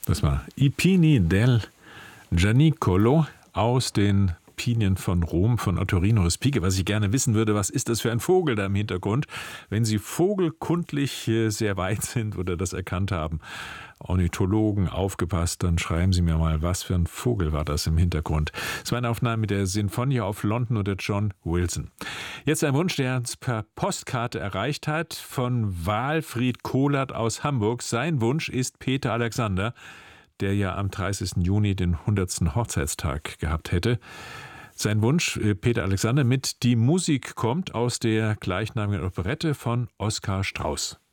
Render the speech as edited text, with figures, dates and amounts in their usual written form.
Das war I Pini del Gianicolo aus den Pinien von Rom von Ottorino Respighi. Was ich gerne wissen würde, was ist das für ein Vogel da im Hintergrund? Wenn Sie vogelkundlich sehr weit sind oder das erkannt haben, Ornithologen, aufgepasst, dann schreiben Sie mir mal, was für ein Vogel war das im Hintergrund. Es war eine Aufnahme mit der Sinfonia of London oder John Wilson. Jetzt ein Wunsch, der uns per Postkarte erreicht hat, von Walfried Kohlert aus Hamburg. Sein Wunsch ist Peter Alexander, der ja am 30. Juni den 100. Hochzeitstag gehabt hätte. Sein Wunsch, Peter Alexander, mit Die Musik kommt aus der gleichnamigen Operette von Oskar Strauß.